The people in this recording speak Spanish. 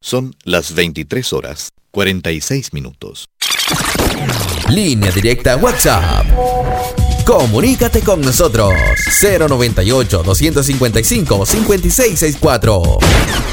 Son las 23:46. Línea directa WhatsApp. Comunícate con nosotros. 098-255-5664.